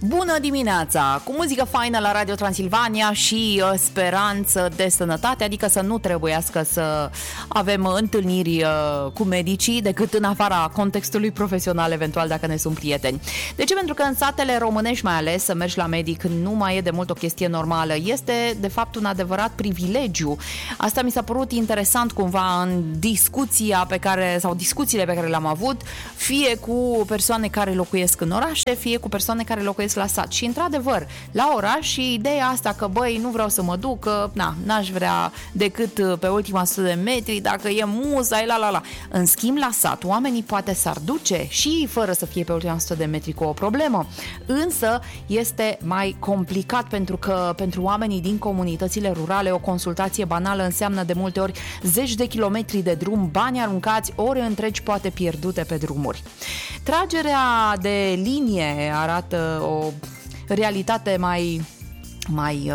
Bună dimineața! Cu muzică faină la Radio Transilvania și speranță de sănătate, adică să nu trebuiască să avem întâlniri cu medicii decât în afara contextului profesional, eventual dacă ne sunt prieteni. De ce? Pentru că în satele românești mai ales să mergi la medic nu mai e de mult o chestie normală. Este de fapt un adevărat privilegiu. Asta mi s-a părut interesant cumva în discuțiile pe care le-am avut, fie cu persoane care locuiesc în orașe, fie cu persoane care locuiesc la sat. Și într-adevăr, la oraș și ideea asta că băi, nu vreau să mă duc, că n-aș vrea decât pe ultima 100 de metri, dacă e musai, la. În schimb, la sat, oamenii poate s-ar duce și fără să fie pe ultima 100 de metri cu o problemă. Însă este mai complicat pentru că pentru oamenii din comunitățile rurale o consultație banală înseamnă de multe ori zeci de kilometri de drum, bani aruncați, ore întregi poate pierdute pe drumuri. Tragerea de linie arată o realitate mai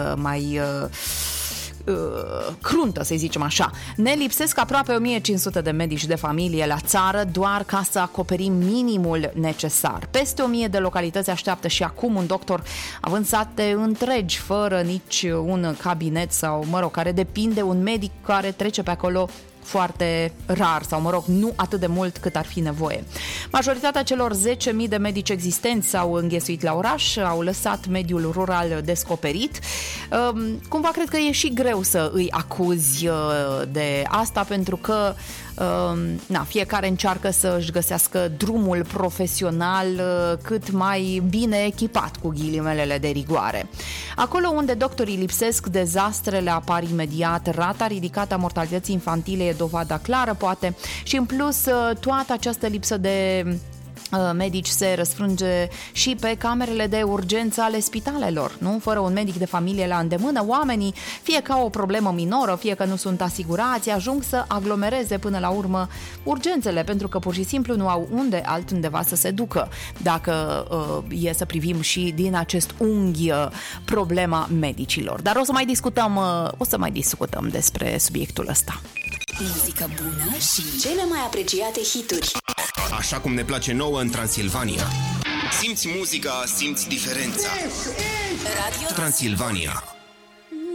cruntă, să zicem așa. Ne lipsesc aproape 1500 de medici de familie la țară doar ca să acoperim minimul necesar. Peste 1000 de localități așteaptă și acum un doctor, având sate întregi fără nici un cabinet sau, care depinde un medic care trece pe acolo foarte rar sau, nu atât de mult cât ar fi nevoie. Majoritatea celor 10.000 de medici existenți s-au înghesuit la oraș, au lăsat mediul rural descoperit. Cumva cred că e și greu să îi acuzi de asta, pentru că fiecare încearcă să își găsească drumul profesional cât mai bine echipat, cu ghilimelele de rigoare. Acolo unde doctorii lipsesc, dezastrele apar imediat, rata ridicată a mortalității infantile e dovada clară, poate, și în plus toată această lipsă de medici se răsfrânge și pe camerele de urgență ale spitalelor, nu? Fără un medic de familie la îndemână, oamenii, fie că au o problemă minoră, fie că nu sunt asigurați, ajung să aglomereze până la urmă urgențele, pentru că pur și simplu nu au unde altundeva să se ducă, dacă e să privim și din acest unghi problema medicilor. Dar o să mai discutăm despre subiectul ăsta. Muzică bună și cele mai apreciate hituri. Așa cum ne place nouă în Transilvania. Simți muzica, simți diferența. Radio Transilvania.